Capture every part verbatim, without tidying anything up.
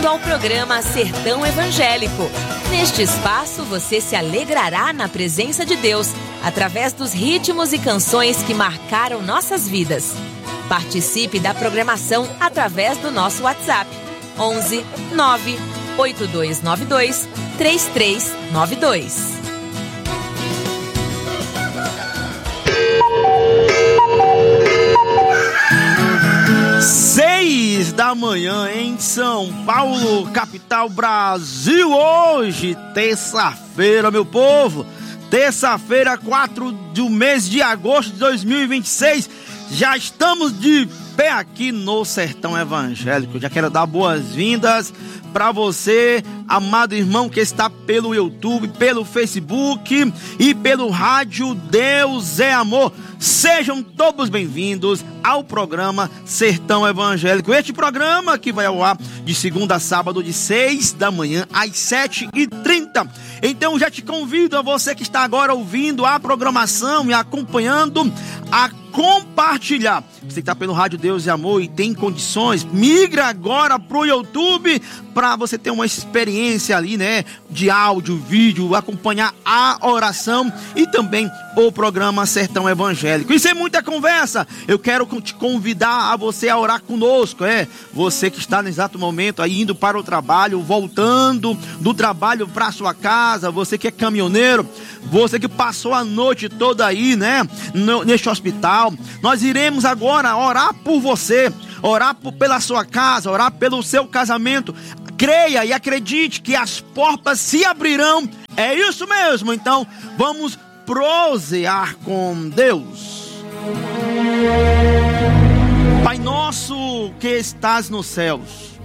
bem-vindo ao programa Sertão Evangélico. Neste espaço você se alegrará na presença de Deus, através dos ritmos e canções que marcaram nossas vidas. Participe da programação através do nosso WhatsApp onze nove oito dois nove dois três três nove dois. Seis da manhã em São Paulo, capital Brasil. Hoje, terça-feira, meu povo. Terça-feira, quatro do mês de agosto de dois mil e vinte e seis. Já estamos de pé aqui no Sertão Evangélico. Já quero dar boas-vindas para você, amado irmão que está pelo YouTube, pelo Facebook e pelo rádio Deus é Amor. Sejam todos bem-vindos ao programa Sertão Evangélico. Este programa que vai ao ar de segunda a sábado, de seis da manhã às sete e trinta. Então já te convido, a você que está agora ouvindo a programação e acompanhando, a compartilhar. Você que está pelo rádio Deus e Amor e tem condições, migra agora pro YouTube para você ter uma experiência ali, né, de áudio, vídeo, acompanhar a oração e também o programa Sertão Evangélico. E sem muita conversa, eu quero te convidar a você a orar conosco, é? Você que está no exato momento aí indo para o trabalho, voltando do trabalho para sua casa, você que é caminhoneiro, você que passou a noite toda aí, né, no, neste hospital, nós iremos agora orar por você, orar por, pela sua casa, orar pelo seu casamento. Creia e acredite que as portas se abrirão. É isso mesmo. Então vamos prosear com Deus. Pai nosso que estás nos céus,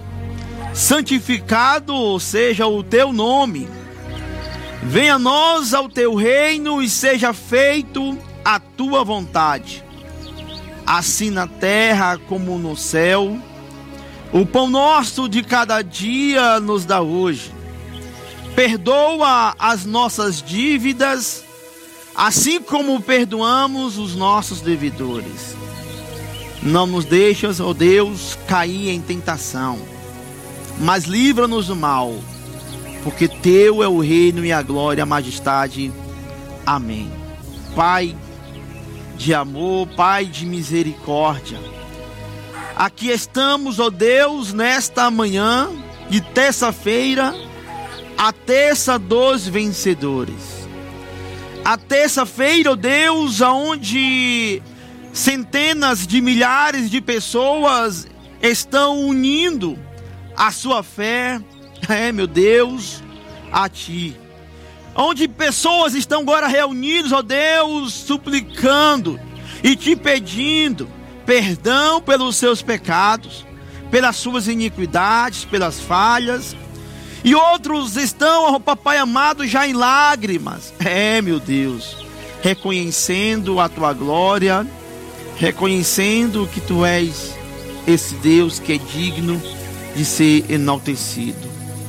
santificado seja o teu nome. Venha a nós ao teu reino e seja feito a tua vontade, assim na terra como no céu. O pão nosso de cada dia nos dá hoje. Perdoa as nossas dívidas, assim como perdoamos os nossos devedores. Não nos deixes, ó Deus, cair em tentação, mas livra-nos do mal, porque teu é o reino e a glória, a majestade. Amém. Pai de amor, Pai de misericórdia, aqui estamos, ó Deus, nesta manhã de terça-feira, a terça dos vencedores. A terça-feira, ó Deus, onde centenas de milhares de pessoas estão unindo a sua fé, é, meu Deus, a Ti. Onde pessoas estão agora reunidas, ó Deus, suplicando e Te pedindo perdão pelos seus pecados, pelas suas iniquidades, pelas falhas. E outros estão, ó Papai amado, já em lágrimas. É, meu Deus, reconhecendo a Tua glória, reconhecendo que Tu és esse Deus que é digno de ser enaltecido.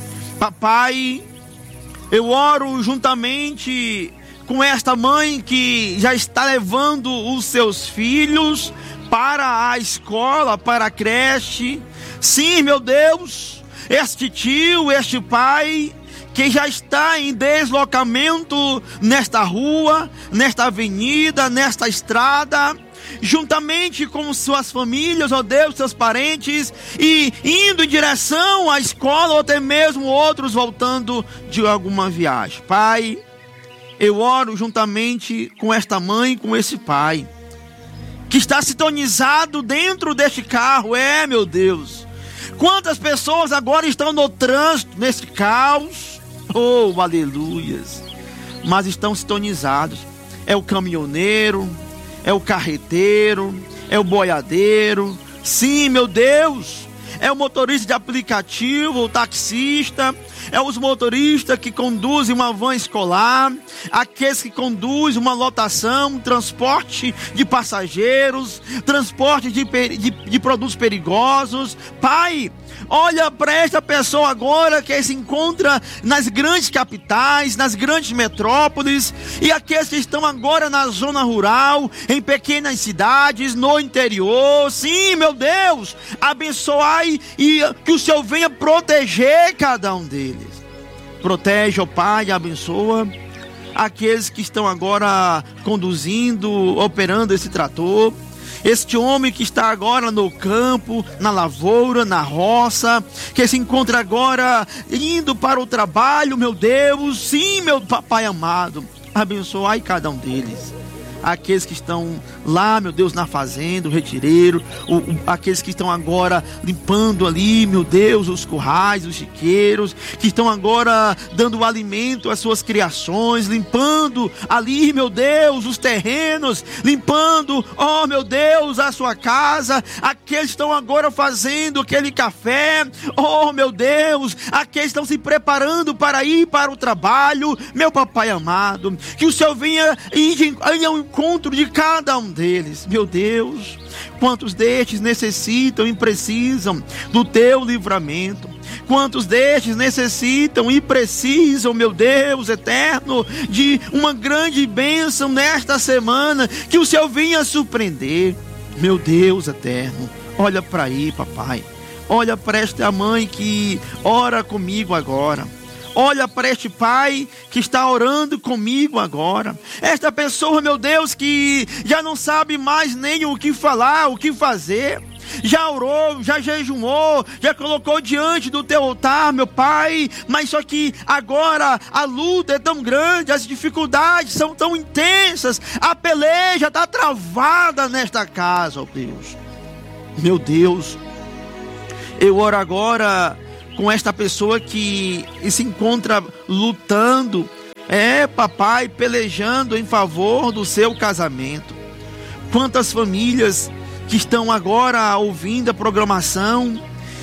Papai, eu oro juntamente com esta mãe que já está levando os seus filhos para a escola, para a creche. Sim, meu Deus, este tio, este pai que já está em deslocamento nesta rua, nesta avenida, nesta estrada, juntamente com suas famílias, ó Deus, seus parentes, e indo em direção à escola, ou até mesmo outros voltando de alguma viagem. Pai, eu oro juntamente com esta mãe, com esse pai, que está sintonizado dentro deste carro. É, meu Deus, quantas pessoas agora estão no trânsito, nesse caos, oh, aleluias, mas estão sintonizados. É o caminhoneiro, é o carreteiro, é o boiadeiro, sim, meu Deus, é o motorista de aplicativo, o taxista, é os motoristas que conduzem uma van escolar, aqueles que conduzem uma lotação, transporte de passageiros, transporte de, de, de produtos perigosos. Pai, olha para esta pessoa agora que se encontra nas grandes capitais, nas grandes metrópoles, e aqueles que estão agora na zona rural, em pequenas cidades, no interior. Sim, meu Deus, abençoai Pai, e que o Senhor venha proteger cada um deles. Protege, ó Pai, e abençoa aqueles que estão agora conduzindo, operando esse trator. Este homem que está agora no campo, na lavoura, na roça, que se encontra agora indo para o trabalho, meu Deus, sim, meu Papai amado, abençoai cada um deles. Aqueles que estão lá, meu Deus, na fazenda, o retireiro, o, o, aqueles que estão agora limpando ali, meu Deus, os currais, os chiqueiros, que estão agora dando alimento às suas criações, limpando ali, meu Deus, os terrenos, limpando, oh meu Deus, a sua casa, aqueles que estão agora fazendo aquele café, oh meu Deus, aqueles que estão se preparando para ir para o trabalho, meu Papai amado, que o Senhor venha ir ao encontro de cada um deles, meu Deus. Quantos destes necessitam e precisam do teu livramento? Quantos destes necessitam e precisam, meu Deus eterno, de uma grande bênção nesta semana, que o Senhor venha surpreender, meu Deus eterno. Olha para aí, papai, olha para esta mãe que ora comigo agora. Olha para este pai que está orando comigo agora. Esta pessoa, meu Deus, que já não sabe mais nem o que falar, o que fazer. Já orou, já jejuou, já colocou diante do teu altar, meu Pai. Mas só que agora a luta é tão grande, as dificuldades são tão intensas. A peleja está travada nesta casa, ó Deus. Meu Deus, eu oro agora com esta pessoa que se encontra lutando, é, papai, pelejando em favor do seu casamento. Quantas famílias que estão agora ouvindo a programação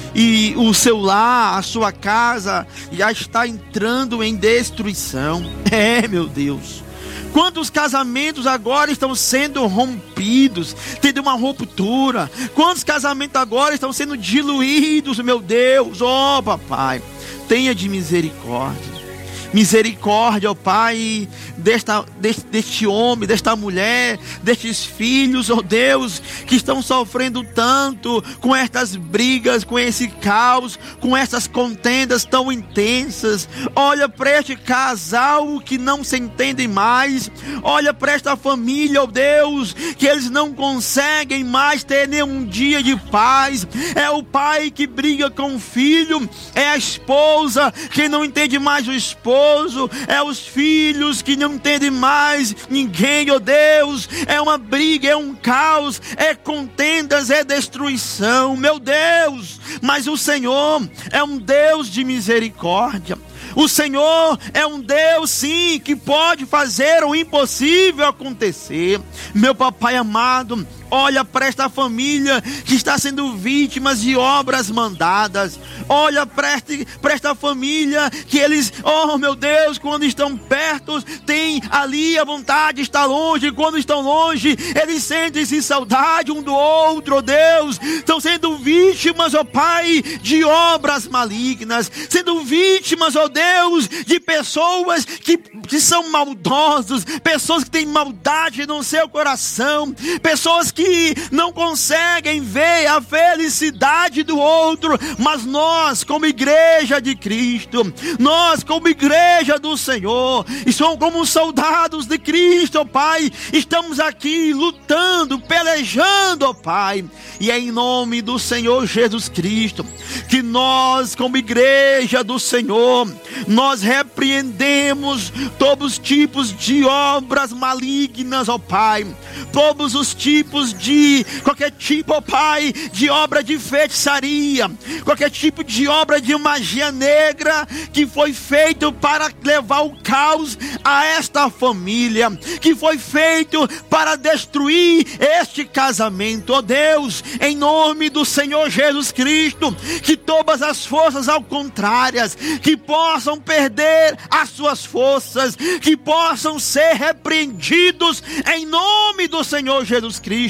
e o seu lar, a sua casa já está entrando em destruição. É, meu Deus. Quantos casamentos agora estão sendo rompidos, tendo uma ruptura? Quantos casamentos agora estão sendo diluídos, meu Deus? Oh, papai, tenha de misericórdia. Misericórdia, ó Pai, desta, deste, deste homem, desta mulher, destes filhos, ó Deus, que estão sofrendo tanto com estas brigas, com esse caos, com essas contendas tão intensas. Olha para este casal que não se entendem mais. Olha para esta família, ó Deus, que eles não conseguem mais ter nenhum dia de paz. É o pai que briga com o filho, é a esposa que não entende mais o esposo, é os filhos que não entendem mais ninguém, ó Deus. É uma briga, é um caos, é contendas, é destruição, meu Deus. Mas o Senhor é um Deus de misericórdia. O Senhor é um Deus, sim, que pode fazer o impossível acontecer. Meu papai amado, olha para esta família que está sendo vítima de obras mandadas. Olha para esta, para esta família que eles, oh meu Deus, quando estão perto, tem ali a vontade de estar longe. Quando estão longe, eles sentem-se saudade um do outro, oh Deus. Estão sendo vítimas, ó Pai, de obras malignas. Sendo vítimas, ó Deus, de pessoas que, que são maldosos. Pessoas que têm maldade no seu coração. Pessoas que que não conseguem ver a felicidade do outro. Mas nós, como igreja de Cristo, nós como igreja do Senhor, e somos como soldados de Cristo, ó Pai, estamos aqui lutando, pelejando, ó Pai, e é em nome do Senhor Jesus Cristo que nós, como igreja do Senhor, nós repreendemos todos os tipos de obras malignas, ó Pai, todos os tipos de, qualquer tipo, ó Pai, de obra de feitiçaria, qualquer tipo de obra de magia negra que foi feito para levar o caos a esta família, que foi feito para destruir este casamento, ó Deus, em nome do Senhor Jesus Cristo, que todas as forças ao contrárias, que possam perder as suas forças, que possam ser repreendidos em nome do Senhor Jesus Cristo.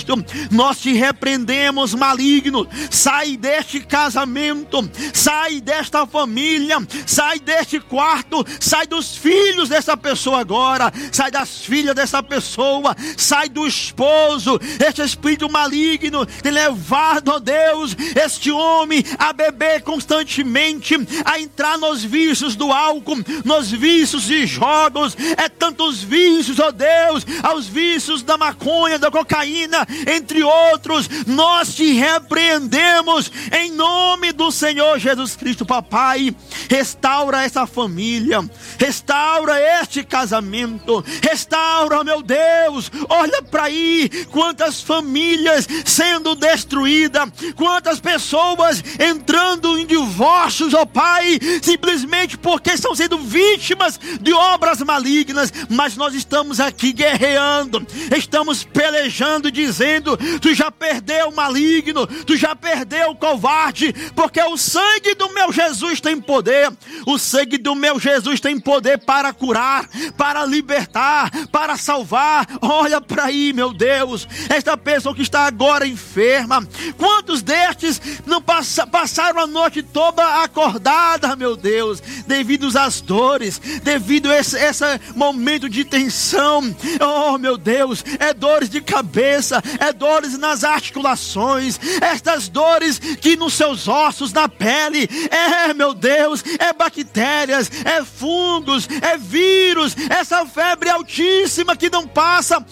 Cristo, nós te repreendemos, maligno. Sai deste casamento, sai desta família, sai deste quarto, sai dos filhos dessa pessoa agora, sai das filhas dessa pessoa, sai do esposo. Este espírito maligno tem levado, ó Deus, este homem a beber constantemente, a entrar nos vícios do álcool, nos vícios de jogos. É tantos vícios, ó Deus, aos vícios da maconha, da cocaína, entre outros. Nós te repreendemos em nome do Senhor Jesus Cristo. Papai, restaura essa família, restaura este casamento, restaura, meu Deus. Olha para aí, quantas famílias sendo destruídas, quantas pessoas entrando em divórcios, ó Pai, simplesmente porque estão sendo vítimas de obras malignas. Mas nós estamos aqui guerreando, estamos pelejando, dizendo: tu já perdeu o maligno, tu já perdeu o covarde, porque o sangue do meu Jesus tem poder. O sangue do meu Jesus tem poder para curar, para libertar, para salvar. Olha para aí, meu Deus, esta pessoa que está agora enferma, quantos destes não passa, passaram a noite toda acordada, meu Deus, devido às dores, devido a esse, esse momento de tensão. Oh, meu Deus, é dores de cabeça, é dores nas articulações, estas dores que nos seus ossos, na pele, é, meu Deus, é bactérias, é fungos, é vírus, essa febre altíssima que não passa.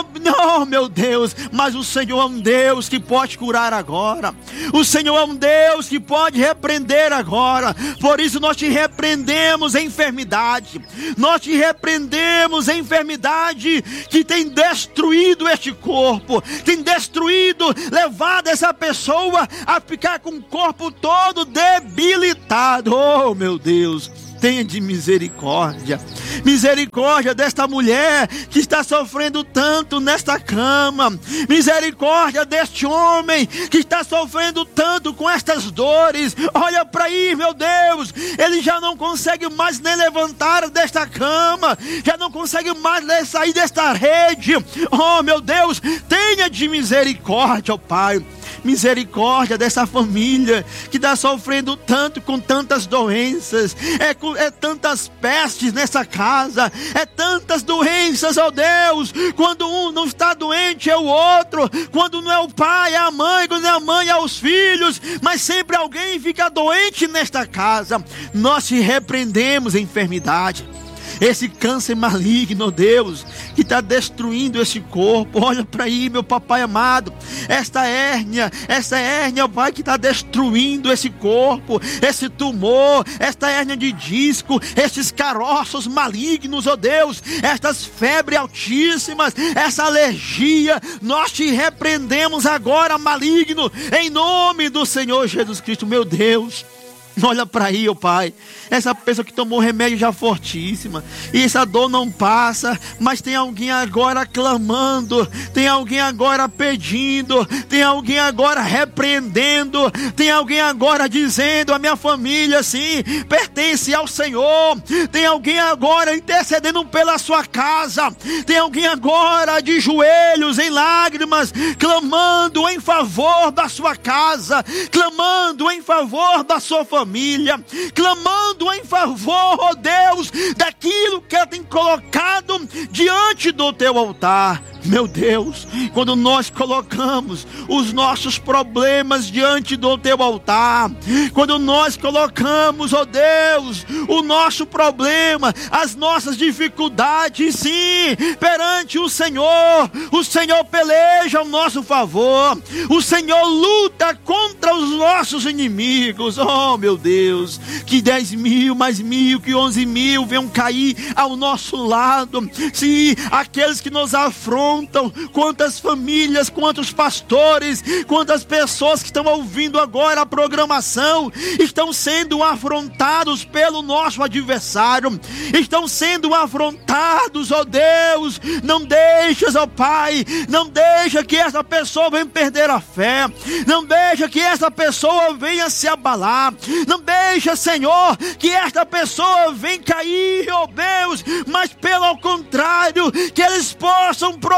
Oh, meu Deus, mas o Senhor é um Deus que pode curar agora, o Senhor é um Deus que pode repreender agora. Por isso nós te repreendemos a enfermidade, nós te repreendemos a enfermidade que tem destruído este corpo, tem destruído, levado essa pessoa a ficar com o corpo todo debilitado. Oh, meu Deus, tenha de misericórdia, misericórdia desta mulher que está sofrendo tanto nesta cama, misericórdia deste homem que está sofrendo tanto com estas dores. Olha para aí, meu Deus, ele já não consegue mais nem levantar desta cama, já não consegue mais sair desta rede. Oh, meu Deus, tenha de misericórdia, ó Pai. Misericórdia dessa família que está sofrendo tanto com tantas doenças, é, é tantas pestes nessa casa, é tantas doenças, ó Deus. Quando um não está doente é o outro, quando não é o pai é a mãe, quando é a mãe é os filhos, mas sempre alguém fica doente nesta casa. Nós te repreendemos a enfermidade, esse câncer maligno, Deus, que está destruindo esse corpo. Olha para aí, meu papai amado, esta hérnia, essa hérnia, Pai, que está destruindo esse corpo, esse tumor, esta hérnia de disco, esses caroços malignos, ó Deus, estas febres altíssimas, essa alergia. Nós te repreendemos agora, maligno, em nome do Senhor Jesus Cristo. Meu Deus, olha para aí, ó Pai, essa pessoa que tomou remédio já fortíssima, e essa dor não passa, mas tem alguém agora clamando, tem alguém agora pedindo, tem alguém agora repreendendo, tem alguém agora dizendo: a minha família sim pertence ao Senhor. Tem alguém agora intercedendo pela sua casa, tem alguém agora de joelhos, em lágrimas, clamando em favor da sua casa, clamando em favor da sua família, clamando em favor, ó Deus, daquilo que ela tem colocado diante do teu altar. Meu Deus, quando nós colocamos os nossos problemas diante do teu altar, quando nós colocamos, ó Deus, o nosso problema, as nossas dificuldades, sim, perante o Senhor, o Senhor peleja ao nosso favor, o Senhor luta contra os nossos inimigos. Oh, meu Deus, que dez mil, mais mil, que onze mil venham cair ao nosso lado, sim, aqueles que nos afrontam. Quantas famílias, quantos pastores, quantas pessoas que estão ouvindo agora a programação estão sendo afrontados pelo nosso adversário, estão sendo afrontados, ó Deus. Não deixas, ó Pai, não deixa que essa pessoa venha perder a fé, não deixa que essa pessoa venha se abalar, não deixa, Senhor, que esta pessoa venha cair, ó Deus, mas pelo contrário, que eles possam prosperar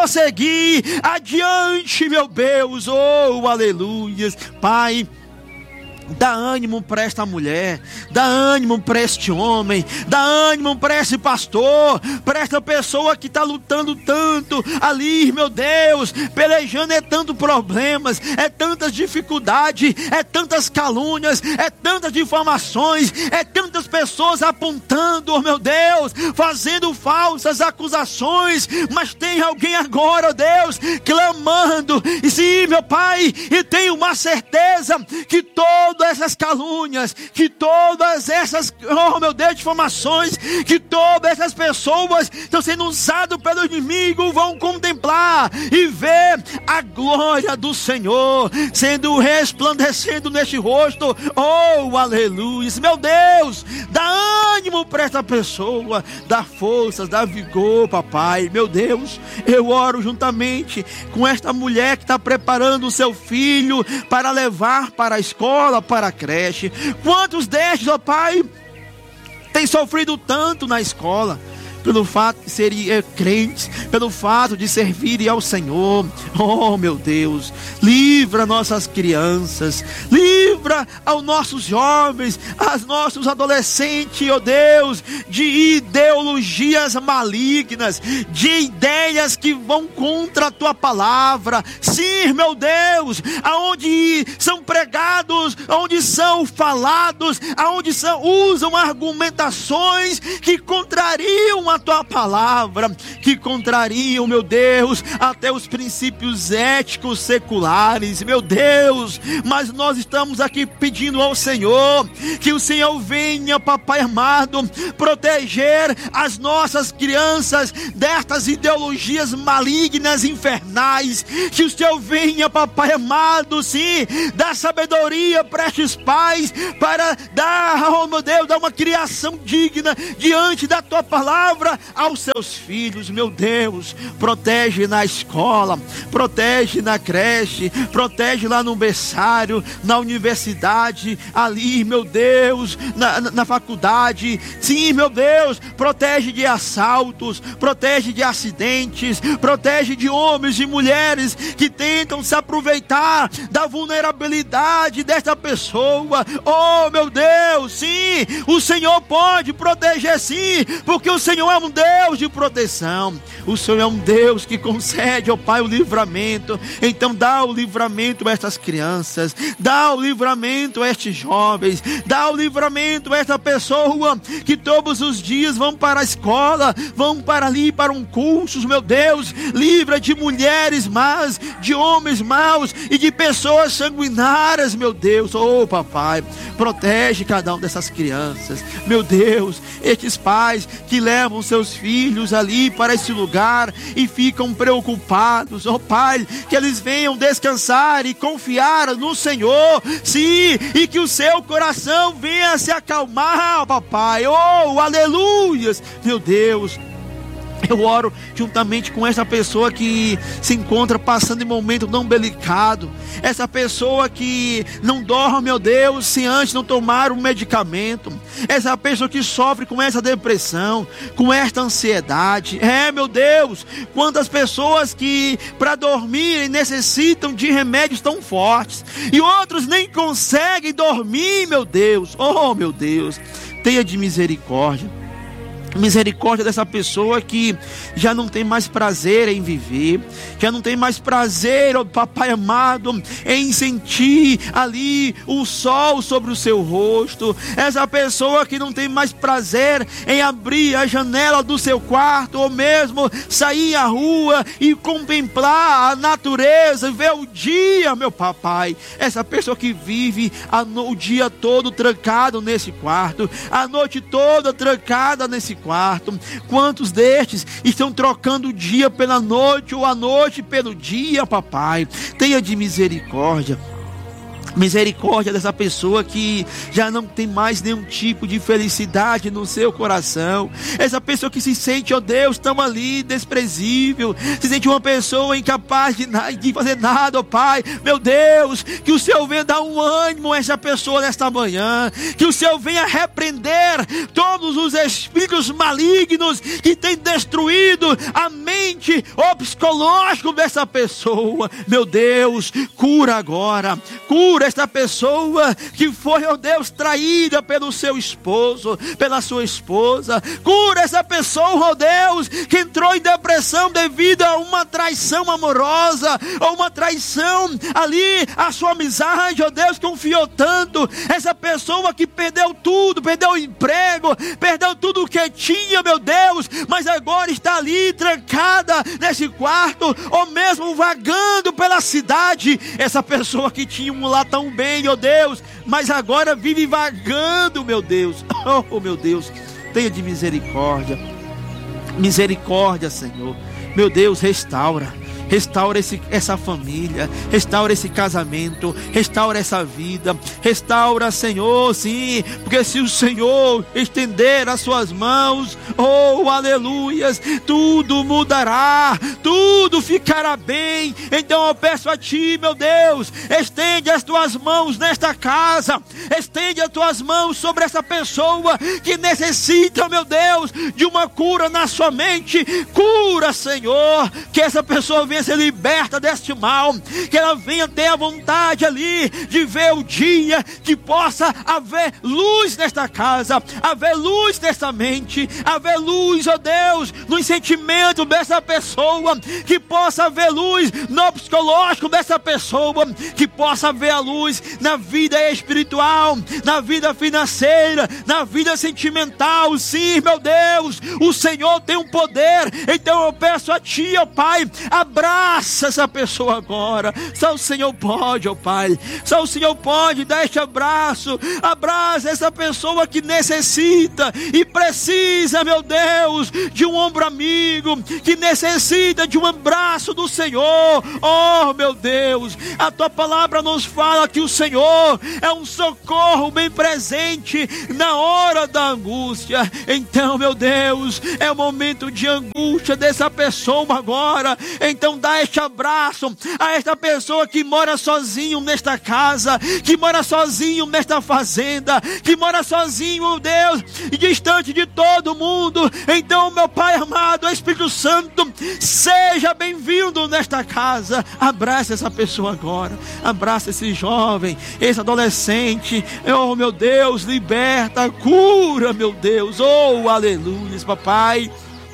prosseguir adiante, meu Deus. Oh, aleluias. Pai, dá ânimo para esta mulher, dá ânimo para este homem, dá ânimo para esse pastor, para esta pessoa que está lutando tanto ali, meu Deus, pelejando, é tanto problemas, é tantas dificuldades, é tantas calúnias, é tantas difamações, é tantas pessoas apontando, oh meu Deus, fazendo falsas acusações, mas tem alguém agora, oh Deus, clamando, e sim, meu Pai, e tenho uma certeza que todo essas calúnias, que todas essas, oh meu Deus, difamações, que todas essas pessoas estão sendo usadas pelo inimigo, vão contemplar e ver a glória do Senhor sendo resplandecendo neste rosto. Oh, aleluia, meu Deus, dá ânimo para esta pessoa, dá forças, dá vigor, papai. Meu Deus, eu oro juntamente com esta mulher que está preparando o seu filho para levar para a escola, para a creche. Quantos destes, ó Pai, tem sofrido tanto na escola pelo fato de serem é, crentes, pelo fato de servirem ao Senhor. Oh meu Deus, livra nossas crianças, livra aos nossos jovens, aos nossos adolescentes, oh Deus, de ideologias malignas, de ideias que vão contra a tua palavra. Sim, meu Deus, aonde são pregados, aonde são falados, aonde são, usam argumentações que contrariam a tua palavra, que contrariam, meu Deus, até os princípios éticos seculares, meu Deus. Mas nós estamos aqui pedindo ao Senhor que o Senhor venha, papai amado, proteger as nossas crianças destas ideologias malignas, infernais. Que o Senhor venha, papai amado, sim, dar sabedoria para estes pais, para dar, oh meu Deus, dar uma criação digna diante da tua palavra aos seus filhos. Meu Deus, protege na escola, protege na creche, protege lá no berçário, na universidade, ali, meu Deus, na, na, na faculdade. Sim, meu Deus, protege de assaltos, protege de acidentes, protege de homens e mulheres que tentam se aproveitar da vulnerabilidade desta pessoa. Oh meu Deus, sim, o Senhor pode proteger, sim, porque o Senhor é um Deus de proteção. O Senhor é um Deus que concede, ó Pai, o livramento. Então dá o livramento a estas crianças, dá o livramento a estes jovens, dá o livramento a esta pessoa que todos os dias vão para a escola, vão para ali, para um curso. Meu Deus, livra de mulheres más, de homens maus e de pessoas sanguinárias, meu Deus. Oh papai, protege cada uma dessas crianças, meu Deus. Estes pais que levam seus filhos ali para esse lugar e ficam preocupados, ó Pai, que eles venham descansar e confiar no Senhor, sim, e que o seu coração venha se acalmar, papai. Oh, aleluias, meu Deus. Eu oro juntamente com essa pessoa que se encontra passando em um momento tão delicado. Essa pessoa que não dorme, meu Deus, se antes não tomar um medicamento. Essa pessoa que sofre com essa depressão, com esta ansiedade. É, meu Deus, quantas pessoas que para dormir necessitam de remédios tão fortes. E outros nem conseguem dormir, meu Deus. Oh, meu Deus, tenha de misericórdia. Misericórdia dessa pessoa que já não tem mais prazer em viver, já não tem mais prazer, ó papai amado, em sentir ali o sol sobre o seu rosto. Essa pessoa que não tem mais prazer em abrir a janela do seu quarto, ou mesmo sair à rua e contemplar a natureza, ver o dia, meu papai. Essa pessoa que vive a no, o dia todo trancado nesse quarto, a noite toda trancada nesse quarto. Quantos destes estão trocando o dia pela noite ou a noite pelo dia, papai? Tenha de misericórdia. Misericórdia dessa pessoa que já não tem mais nenhum tipo de felicidade no seu coração. Essa pessoa que se sente, ó Deus, tão ali, desprezível. Se sente uma pessoa incapaz de, de fazer nada, ó Pai. Meu Deus, que o Senhor venha dar um ânimo a essa pessoa nesta manhã. Que o Senhor venha repreender todos os espíritos malignos que têm destruído a mente, o psicológico dessa pessoa. Meu Deus, cura agora. Cura esta pessoa que foi, ó Deus, traída pelo seu esposo, pela sua esposa. Cura essa pessoa, ó Deus, que entrou em depressão devido a uma traição amorosa, ou uma traição ali, a sua amizade, ó Deus, confiou tanto. Essa pessoa que perdeu tudo, perdeu o emprego, perdeu tudo o que tinha, meu Deus, mas agora está ali trancada nesse quarto, ou mesmo vagando pela cidade. Essa pessoa que tinha um lar tão bem, ó Deus, mas agora vive vagando, meu Deus. Oh, meu Deus, tenha de misericórdia. Misericórdia, Senhor. Meu Deus, restaura. Restaura esse, essa família, restaura esse casamento, restaura essa vida, restaura, Senhor, sim, porque se o Senhor estender as suas mãos, oh, aleluias, tudo mudará, tudo ficará bem. Então eu peço a Ti, meu Deus, estende as Tuas mãos nesta casa, estende as Tuas mãos sobre essa pessoa que necessita, meu Deus, de uma cura na sua mente. Cura, Senhor, que essa pessoa venha ser liberta deste mal, que ela venha ter a vontade ali de ver o dia, que possa haver luz nesta casa, haver luz nesta mente, haver luz, ó Deus, nos sentimentos dessa pessoa, que possa haver luz no psicológico dessa pessoa, que possa haver a luz na vida espiritual, na vida financeira, na vida sentimental. Sim, meu Deus, o Senhor tem um poder. Então eu peço a Ti, ó Pai, abraça essa pessoa agora. Só o Senhor pode, ó Pai, só o Senhor pode dar este abraço. Abraça essa pessoa que necessita e precisa, meu Deus, de um ombro amigo, que necessita de um abraço do Senhor. Oh, meu Deus, a Tua palavra nos fala que o Senhor é um socorro bem presente na hora da angústia. Então, meu Deus, é o momento de angústia dessa pessoa agora. Então dá este abraço a esta pessoa que mora sozinho nesta casa, que mora sozinho nesta fazenda, que mora sozinho, meu Deus, e distante de todo mundo. Então, meu Pai amado, Espírito Santo, seja bem-vindo nesta casa. Abraça essa pessoa agora, abraça esse jovem, esse adolescente. Oh, meu Deus, liberta, cura, meu Deus. Oh, aleluia, papai.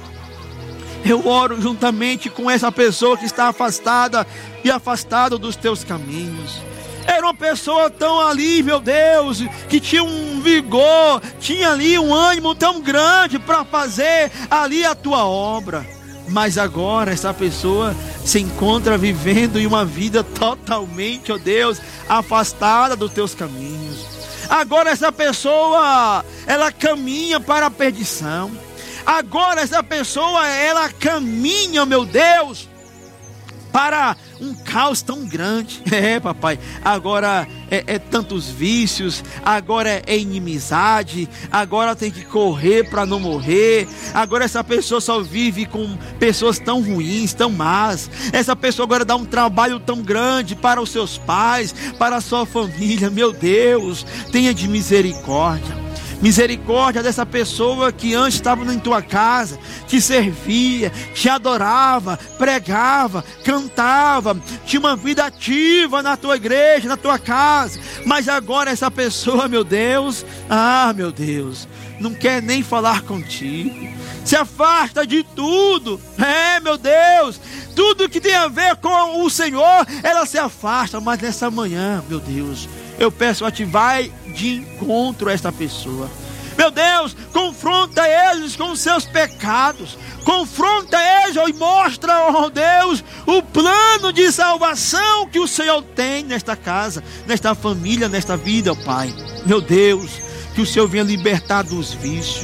Eu oro juntamente com essa pessoa que está afastada e afastada dos Teus caminhos. Era uma pessoa tão ali, meu Deus, que tinha um vigor, tinha ali um ânimo tão grande para fazer ali a Tua obra. Mas agora essa pessoa se encontra vivendo em uma vida totalmente, ó Deus, afastada dos Teus caminhos. Agora essa pessoa, ela caminha para a perdição. Agora essa pessoa, ela caminha, meu Deus, para um caos tão grande. É, papai, agora é, é tantos vícios, agora é inimizade, agora tem que correr para não morrer. Agora essa pessoa só vive com pessoas tão ruins, tão más. Essa pessoa agora dá um trabalho tão grande para os seus pais, para a sua família. Meu Deus, tenha de misericórdia. Misericórdia dessa pessoa que antes estava em tua casa, te servia, te adorava, pregava, cantava, tinha uma vida ativa na tua igreja, na tua casa. Mas agora essa pessoa, meu Deus, ah, meu Deus, não quer nem falar contigo, se afasta de tudo. É, meu Deus, tudo que tem a ver com o Senhor, ela se afasta. Mas nessa manhã, meu Deus, eu peço a Ti, vai de encontro a esta pessoa. Meu Deus, confronta eles com os seus pecados, confronta eles e mostra, oh Deus, o plano de salvação que o Senhor tem nesta casa, nesta família, nesta vida, oh Pai. Meu Deus, que o Senhor venha libertar dos vícios,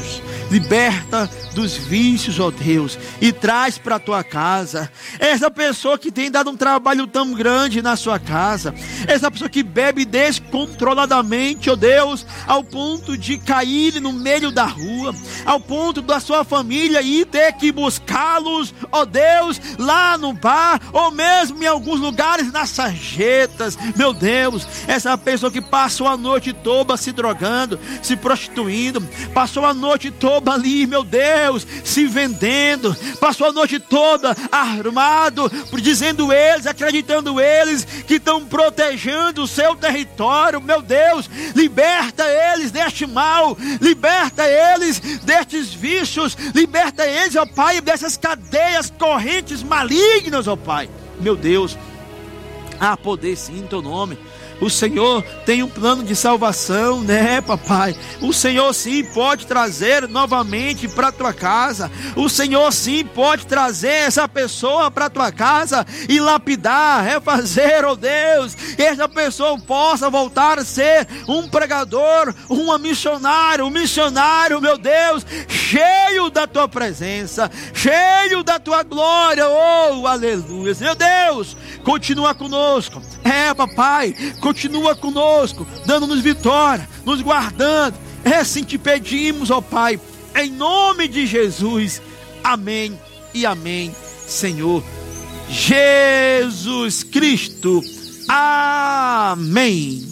liberta dos vícios, ó Deus, e traz para a tua casa essa pessoa que tem dado um trabalho tão grande na sua casa, essa pessoa que bebe descontroladamente, ó Deus, ao ponto de cair no meio da rua, ao ponto da sua família ir ter que buscá-los, ó Deus, lá no bar, ou mesmo em alguns lugares nas sarjetas. Meu Deus, essa pessoa que passou a noite toda se drogando, se prostituindo, passou a noite toda ali, meu Deus, se vendendo, passou a noite toda armado, dizendo eles, acreditando eles que estão protegendo o seu território. Meu Deus, liberta eles deste mal, liberta eles destes vícios, liberta eles, ó Pai, dessas cadeias, correntes malignas, ó Pai. Meu Deus, há poder sim em teu nome. O Senhor tem um plano de salvação, né, papai? O Senhor sim pode trazer novamente para tua casa. O Senhor sim pode trazer essa pessoa para tua casa e lapidar, refazer, oh Deus, que essa pessoa possa voltar a ser um pregador, um missionário, um missionário, meu Deus, cheio da tua presença, cheio da tua glória, oh, aleluia. Meu Deus, continua conosco, é, papai, continua conosco, dando-nos vitória, nos guardando. É assim te pedimos, ó Pai, em nome de Jesus. Amém e amém, Senhor Jesus Cristo. Amém.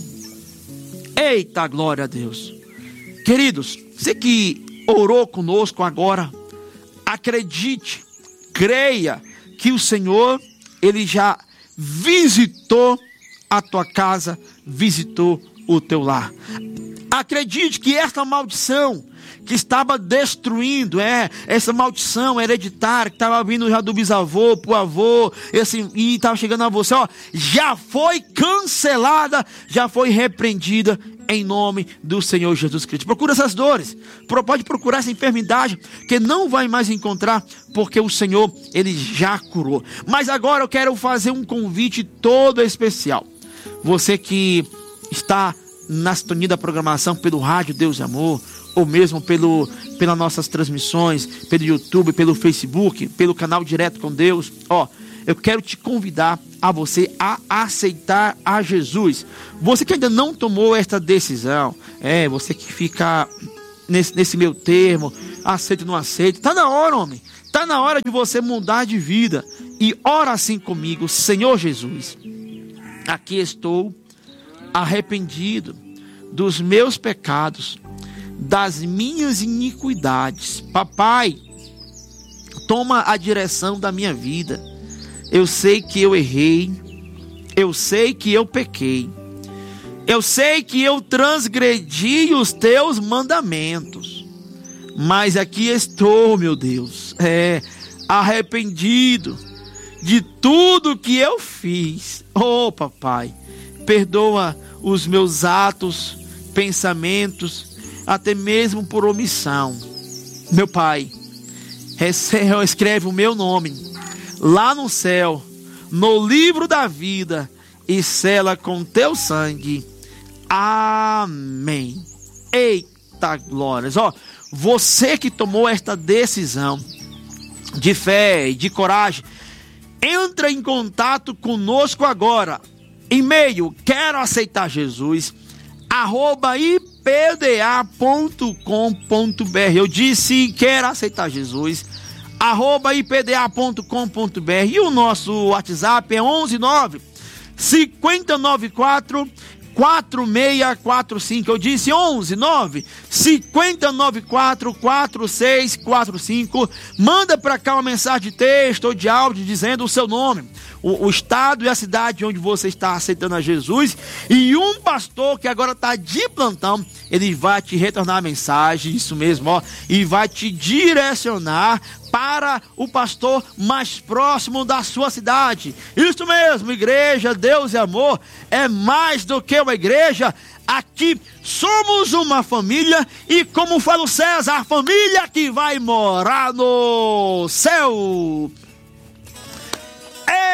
Eita, glória a Deus. Queridos, você que orou conosco agora, acredite, creia que o Senhor, Ele já visitou a tua casa, visitou o teu lar. Acredite que esta maldição que estava destruindo, é, essa maldição hereditária que estava vindo já do bisavô para o avô, esse, e estava chegando a você, ó, já foi cancelada, já foi repreendida em nome do Senhor Jesus Cristo. Procura essas dores, pode procurar essa enfermidade que não vai mais encontrar, porque o Senhor, Ele já curou. Mas agora eu quero fazer um convite todo especial. Você que está na sintonia da programação pelo rádio Deus e Amor, ou mesmo pelo, pelas nossas transmissões, pelo YouTube, pelo Facebook, pelo canal Direto com Deus, ó, eu quero te convidar a você a aceitar a Jesus. Você que ainda não tomou esta decisão, é, você que fica nesse, nesse meio termo, aceita ou não aceita, tá na hora, homem, tá na hora de você mudar de vida, e ora assim comigo: Senhor Jesus, aqui estou arrependido dos meus pecados, das minhas iniquidades. Papai, toma a direção da minha vida. Eu sei que eu errei, eu sei que eu pequei, eu sei que eu transgredi os teus mandamentos, mas aqui estou, meu Deus, é, arrependido de tudo que eu fiz. Oh, papai, perdoa os meus atos, pensamentos, até mesmo por omissão. Meu pai, escreve o meu nome lá no céu, no livro da vida, e sela com teu sangue. Amém. Eita glórias. Ó, você que tomou esta decisão de fé e de coragem, entra em contato conosco agora. E-mail: quero aceitar Jesus, arroba i p d a ponto com ponto b r. Eu disse quero aceitar Jesus, arroba i p d a ponto com ponto b r. E o nosso WhatsApp é onze nove, cinco nove quatro, quatro seis quatro cinco. Eu disse onze nove, cinco nove quatro, quatro seis quatro cinco. Manda para cá uma mensagem de texto ou de áudio dizendo o seu nome, o, o estado e a cidade onde você está aceitando a Jesus, e um pastor que agora está de plantão, ele vai te retornar a mensagem, isso mesmo, ó, e vai te direcionar para o pastor mais próximo da sua cidade. Isso mesmo, igreja Deus e Amor é mais do que uma igreja. Aqui somos uma família, e como fala o César, a família que vai morar no céu. Ei!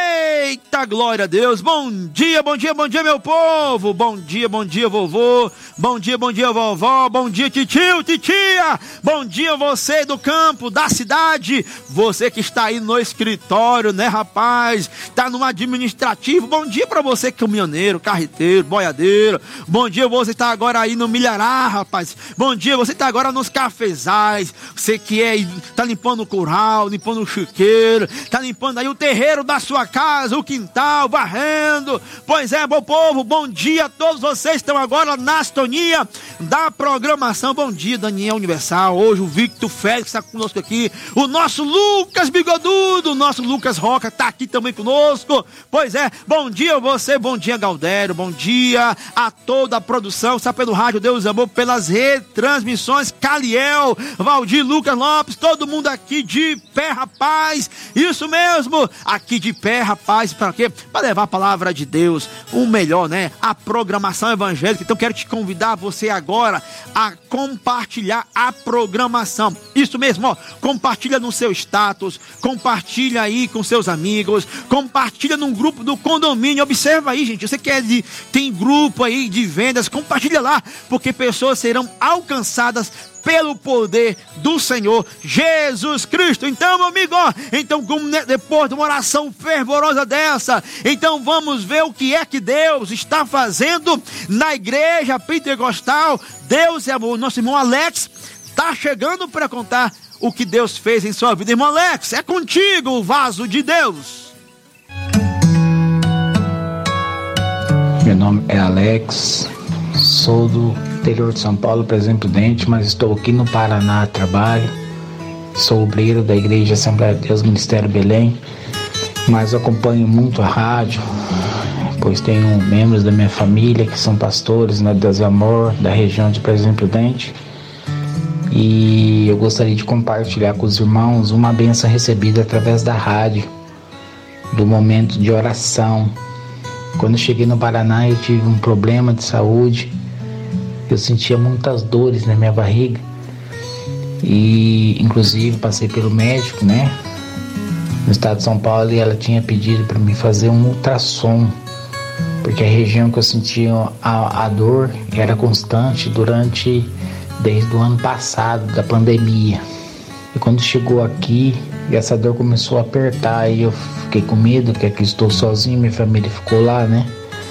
Eita, glória a Deus. Bom dia, bom dia, bom dia, meu povo. Bom dia, bom dia, vovô. Bom dia, bom dia, vovó. Bom dia, titio, titia. Bom dia, você do campo, da cidade. Você que está aí no escritório, né, rapaz? Está no administrativo. Bom dia para você, caminhoneiro, carreteiro, boiadeiro. Bom dia, você está agora aí no milhará, rapaz. Bom dia, você está agora nos cafezais. Você que é, está limpando o curral, limpando o chiqueiro, está limpando aí o terreiro da sua casa, o quintal, varrendo. Pois é, bom povo, bom dia a todos vocês que estão agora na sintonia da programação. Bom dia, Daniel Universal. Hoje o Victor Félix está conosco aqui. O nosso Lucas Bigodudo, o nosso Lucas Roca está aqui também conosco. Pois é, bom dia a você, bom dia, Galdério. Bom dia a toda a produção, está pelo rádio Deus Amor, pelas retransmissões, Caliel, Valdir, Lucas Lopes, todo mundo aqui de pé, rapaz. Isso mesmo, aqui de pé, rapaz, para quê? Para levar a palavra de Deus, o melhor, né? A programação evangélica. Então quero te convidar você agora a compartilhar a programação. Isso mesmo, ó, compartilha no seu status, compartilha aí com seus amigos, compartilha num grupo do condomínio. Observa aí, gente, você quer de, tem grupo aí de vendas, compartilha lá, porque pessoas serão alcançadas pelo poder do Senhor Jesus Cristo. Então, meu amigo, ó, então depois de uma oração fervorosa dessa, então vamos ver o que é que Deus está fazendo na igreja pentecostal. Deus é amor. Nosso irmão Alex está chegando para contar o que Deus fez em sua vida. Irmão Alex, é contigo o vaso de Deus. Meu nome é Alex, sou do interior de São Paulo, Presidente Prudente, mas estou aqui no Paraná a trabalho. Sou obreiro da Igreja Assembleia de Deus, Ministério Belém, mas acompanho muito a rádio, pois tenho membros da minha família que são pastores na Deus Amor, da região de Presidente Prudente, e eu gostaria de compartilhar com os irmãos uma bênção recebida através da rádio, do momento de oração. Quando eu cheguei no Paraná, eu tive um problema de saúde. Eu sentia muitas dores na minha barriga e, inclusive, passei pelo médico, né, no estado de São Paulo, e ela tinha pedido para mim fazer um ultrassom, porque a região que eu sentia a, a dor era constante durante, desde o ano passado, da pandemia. E quando chegou aqui, essa dor começou a apertar e eu fiquei com medo, porque aqui estou sozinho, minha família ficou lá, né?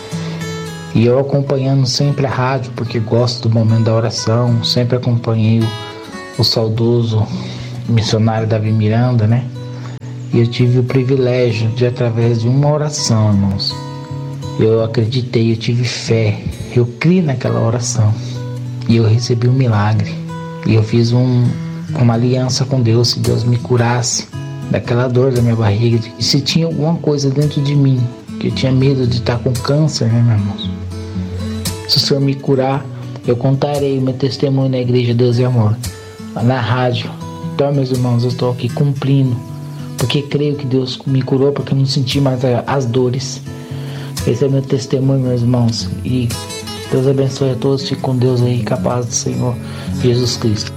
E eu acompanhando sempre a rádio, porque gosto do momento da oração, sempre acompanhei o, o saudoso missionário Davi Miranda, né? E eu tive o privilégio de, através de uma oração, irmãos, eu acreditei, eu tive fé, eu criei naquela oração e eu recebi um milagre. E eu fiz um, uma aliança com Deus, se Deus me curasse daquela dor da minha barriga, e se tinha alguma coisa dentro de mim, que eu tinha medo de estar com câncer, né, meus irmãos? Se o Senhor me curar, eu contarei o meu testemunho na Igreja Deus e Amor, na rádio. Então, meus irmãos, eu estou aqui cumprindo, porque creio que Deus me curou, porque eu não senti mais as dores. Esse é o meu testemunho, meus irmãos. E Deus abençoe a todos. Fique com Deus aí, com a paz do Senhor Jesus Cristo.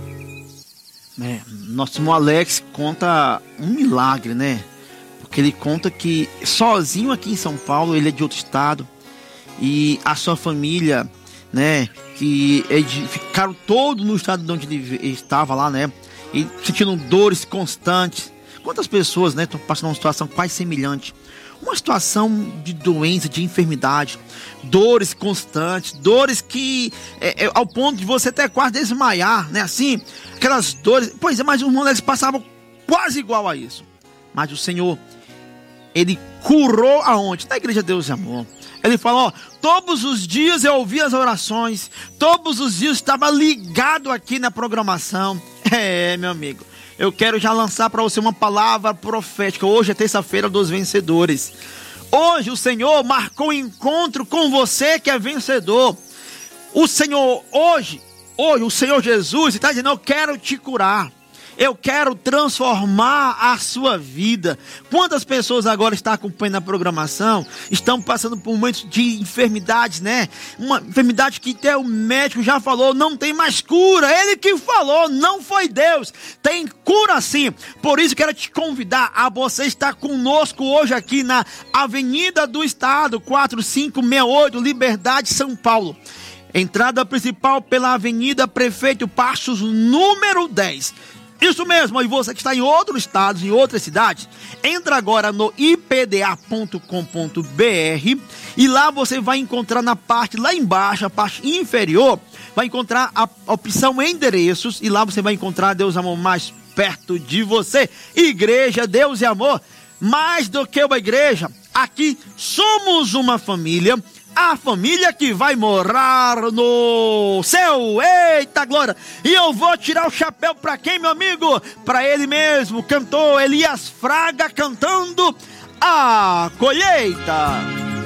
É, nosso irmão Alex conta um milagre, né? Porque ele conta que sozinho aqui em São Paulo, ele é de outro estado, e a sua família, né, que ficaram todos no estado onde ele estava lá, né, e sentindo dores constantes. Quantas pessoas, né, estão passando uma situação quase semelhante, uma situação de doença, de enfermidade, dores constantes, dores que é, é, ao ponto de você até quase desmaiar, né, assim, aquelas dores. Pois é, mas os irmãos passavam quase igual a isso, mas o Senhor, Ele curou aonde? Na Igreja Deus e Amor. Ele falou, ó, todos os dias eu ouvia as orações, todos os dias estava ligado aqui na programação. É, meu amigo, eu quero já lançar para você uma palavra profética. Hoje é terça-feira dos vencedores. Hoje o Senhor marcou um encontro com você que é vencedor. O Senhor, hoje, hoje o Senhor Jesus está dizendo, eu quero te curar. Eu quero transformar a sua vida. Quantas pessoas agora estão acompanhando a programação, estão passando por momentos de enfermidades, né? Uma enfermidade que até o médico já falou, não tem mais cura. Ele que falou, não foi Deus. Tem cura sim. Por isso quero te convidar a você estar conosco hoje aqui na Avenida do Estado, quatro cinco seis oito, Liberdade, São Paulo. Entrada principal pela Avenida Prefeito Passos, número dez. Isso mesmo, e você que está em outros estados, em outras cidades, entra agora no i p d a ponto com ponto b r e lá você vai encontrar na parte, lá embaixo, a parte inferior, vai encontrar a opção endereços e lá você vai encontrar Deus Amor mais perto de você. Igreja Deus e Amor, mais do que uma igreja, aqui somos uma família. A família que vai morar no céu. Eita glória! E eu vou tirar o chapéu para quem, meu amigo? Para ele mesmo, cantor Elias Fraga, cantando A Colheita.